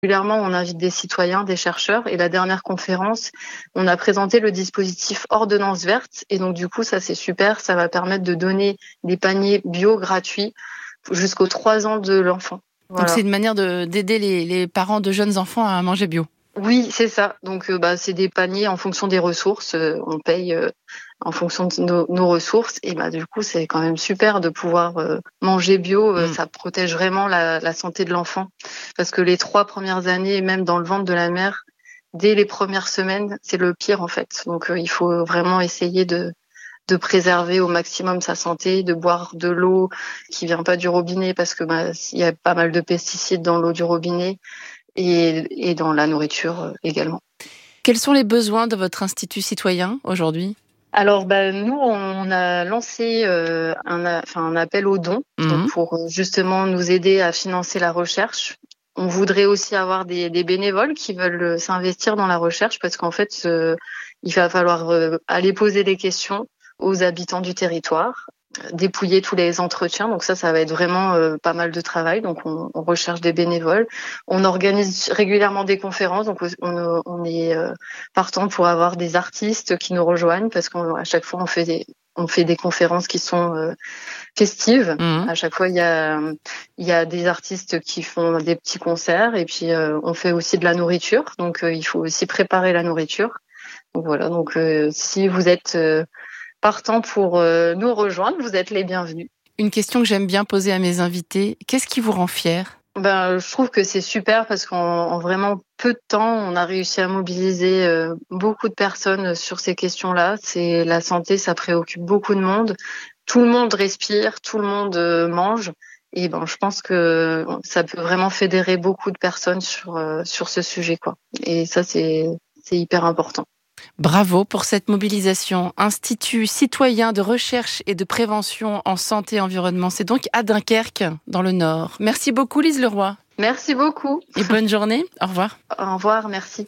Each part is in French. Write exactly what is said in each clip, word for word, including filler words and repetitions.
Régulièrement, on invite des citoyens, des chercheurs. Et la dernière conférence, on a présenté le dispositif Ordonnance verte. Et donc, du coup, ça, c'est super. Ça va permettre de donner des paniers bio gratuits jusqu'aux trois ans de l'enfant. Voilà. Donc, c'est une manière de, d'aider les, les parents de jeunes enfants à manger bio. Oui, c'est ça. Donc, euh, bah, c'est des paniers en fonction des ressources. Euh, on paye euh, en fonction de nos, nos ressources. Et bah, du coup, c'est quand même super de pouvoir euh, manger bio. Euh, mmh. Ça protège vraiment la, la santé de l'enfant. Parce que les trois premières années, même dans le ventre de la mère, dès les premières semaines, c'est le pire en fait. Donc, euh, il faut vraiment essayer de de préserver au maximum sa santé, de boire de l'eau qui vient pas du robinet parce que bah, il y a pas mal de pesticides dans l'eau du robinet. Et, et dans la nourriture également. Quels sont les besoins de votre institut citoyen aujourd'hui ? Alors, bah, nous, on a lancé euh, un, enfin, un appel aux dons mmh. donc pour justement nous aider à financer la recherche. On voudrait aussi avoir des, des bénévoles qui veulent s'investir dans la recherche parce qu'en fait, euh, il va falloir euh, aller poser des questions aux habitants du territoire, dépouiller tous les entretiens. Donc ça, ça va être vraiment euh, pas mal de travail. Donc on, on recherche des bénévoles. On organise régulièrement des conférences. Donc on, on est euh, partant pour avoir des artistes qui nous rejoignent parce qu'à chaque fois on fait des on fait des conférences qui sont euh, festives. Mmh. À chaque fois il y a il y a des artistes qui font des petits concerts et puis euh, on fait aussi de la nourriture. Donc euh, il faut aussi préparer la nourriture. Donc voilà. Donc euh, si vous êtes euh, partant pour euh, nous rejoindre, vous êtes les bienvenus. Une question que j'aime bien poser à mes invités, qu'est-ce qui vous rend fier ? Ben, je trouve que c'est super parce qu'en en vraiment peu de temps, on a réussi à mobiliser euh, beaucoup de personnes sur ces questions-là. C'est la santé, ça préoccupe beaucoup de monde. Tout le monde respire, tout le monde euh, mange. Et ben, je pense que ça peut vraiment fédérer beaucoup de personnes sur euh, sur ce sujet, quoi. Et ça, c'est c'est hyper important. Bravo pour cette mobilisation. Institut citoyen de recherche et de prévention en santé et environnement. C'est donc à Dunkerque, dans le Nord. Merci beaucoup, Lise Leroy. Merci beaucoup. Et bonne journée. Au revoir. Au revoir, merci.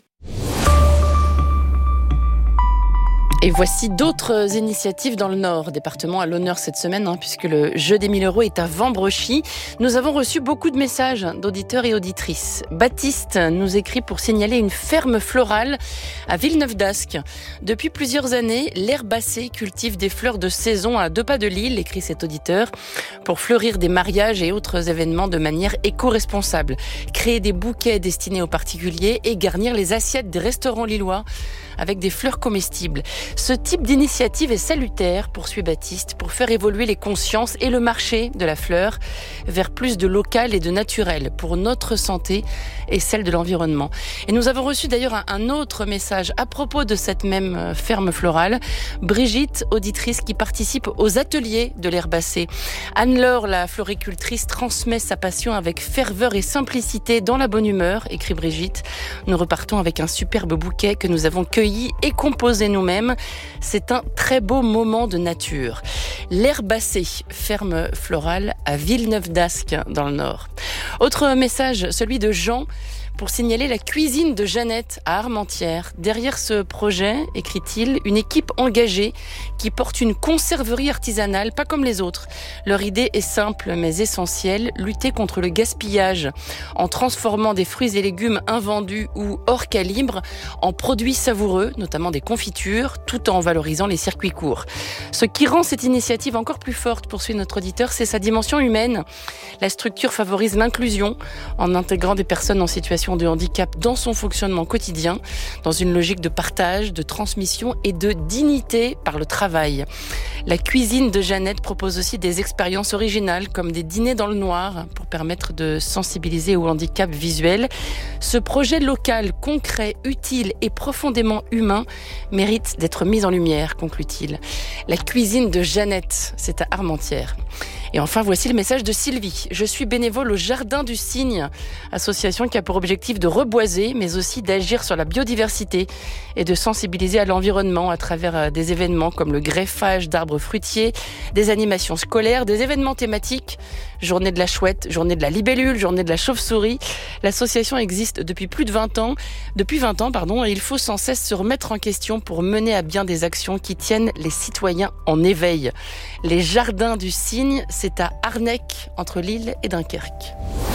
Et voici d'autres initiatives dans le Nord, département à l'honneur cette semaine, hein, puisque le jeu des mille euros est à Vambrochy. Nous avons reçu beaucoup de messages d'auditeurs et auditrices. Baptiste nous écrit pour signaler une ferme florale à Villeneuve-d'Ascq. Depuis plusieurs années, l'herbacée cultive des fleurs de saison à deux pas de Lille, écrit cet auditeur, pour fleurir des mariages et autres événements de manière éco-responsable, créer des bouquets destinés aux particuliers et garnir les assiettes des restaurants lillois avec des fleurs comestibles. Ce type d'initiative est salutaire, poursuit Baptiste, pour faire évoluer les consciences et le marché de la fleur vers plus de local et de naturel pour notre santé et celle de l'environnement. Et nous avons reçu d'ailleurs un, un autre message à propos de cette même ferme florale. Brigitte, auditrice qui participe aux ateliers de l'herbacée. Anne-Laure, la floricultrice, transmet sa passion avec ferveur et simplicité dans la bonne humeur, écrit Brigitte. Nous repartons avec un superbe bouquet que nous avons cueilli et composé nous-mêmes. C'est un très beau moment de nature. L'herbacée, ferme florale à Villeneuve-d'Ascq dans le Nord. Autre message, celui de Jean, pour signaler la cuisine de Jeannette à Armentières. Derrière ce projet, écrit-il, une équipe engagée qui porte une conserverie artisanale, pas comme les autres. Leur idée est simple mais essentielle, lutter contre le gaspillage en transformant des fruits et légumes invendus ou hors calibre en produits savoureux, notamment des confitures, tout en valorisant les circuits courts. Ce qui rend cette initiative encore plus forte, poursuit notre auditeur, c'est sa dimension humaine. La structure favorise l'inclusion en intégrant des personnes en situation de handicap dans son fonctionnement quotidien, dans une logique de partage, de transmission et de dignité par le travail. La cuisine de Jeannette propose aussi des expériences originales comme des dîners dans le noir pour permettre de sensibiliser au handicap visuel. Ce projet local, concret, utile et profondément humain mérite d'être mis en lumière, conclut-il. La cuisine de Jeannette, c'est à Armentières. Et enfin, voici le message de Sylvie. Je suis bénévole au Jardin du Cygne, association qui a pour objectif de reboiser, mais aussi d'agir sur la biodiversité et de sensibiliser à l'environnement à travers des événements comme le greffage d'arbres fruitiers, des animations scolaires, des événements thématiques, journée de la chouette, journée de la libellule, journée de la chauve-souris. L'association existe depuis plus de vingt ans, depuis vingt ans, pardon, et il faut sans cesse se remettre en question pour mener à bien des actions qui tiennent les citoyens en éveil. Les Jardins du Cygne, c'est à Arnec, entre Lille et Dunkerque.